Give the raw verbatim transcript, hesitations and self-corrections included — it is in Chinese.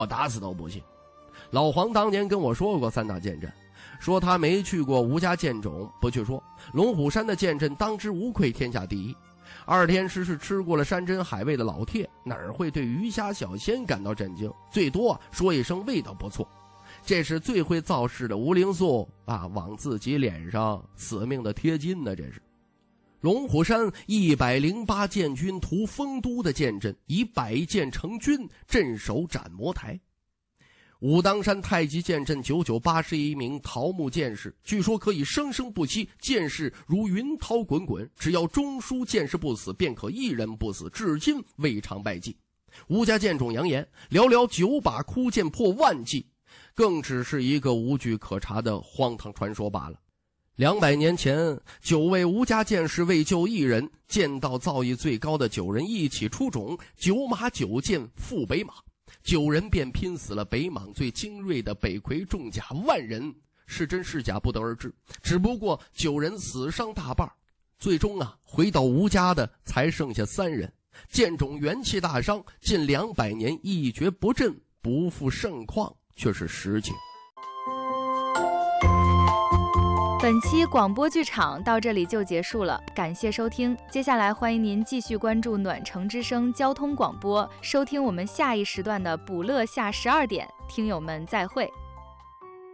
我打死都不信。老黄当年跟我说过三大剑阵，说他没去过吴家剑冢不去说，龙虎山的剑阵当之无愧天下第一。二天师是吃过了山珍海味的老铁，哪儿会对鱼虾小鲜感到震惊？最多说一声味道不错。这是最会造势的吴灵素啊，往自己脸上死命的贴金呢。这是龙虎山一百零八剑军屠丰都的剑阵，以百剑成军，镇守斩魔台。武当山太极剑阵九九八十一名桃木剑士，据说可以生生不息，剑士如云涛滚滚，只要中枢剑士不死，便可一人不死，至今未尝败绩。吴家剑冢扬言，寥寥九把枯剑破万计，更只是一个无据可查的荒唐传说罢了。两百年前，九位吴家剑士为救一人，剑道造诣最高的九人一起出冢，九马九剑赴北莽。九人便拼死了北莽最精锐的北魁重甲万人，是真是假不得而知。只不过九人死伤大半，最终啊，回到吴家的才剩下三人。剑冢元气大伤，近两百年一蹶不振，不复盛况，却是实情。 本期广播剧场到这里就结束了，感谢收听。接下来欢迎您继续关注暖城之声交通广播，收听我们下一时段的捕乐下十二点。听友们再会。